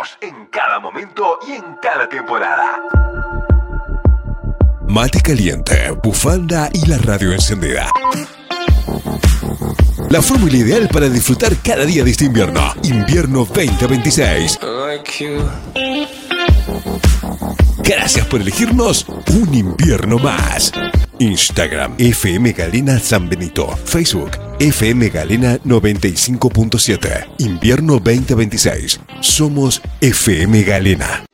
acompañamos en cada momento y en cada temporada. Mate caliente, bufanda y la radio encendida. La fórmula ideal para disfrutar cada día de este invierno. Invierno 2026. Gracias por elegirnos un invierno más. Instagram FM Galena San Benito. Facebook FM Galena 95.7. Invierno 2026. Somos FM Galena.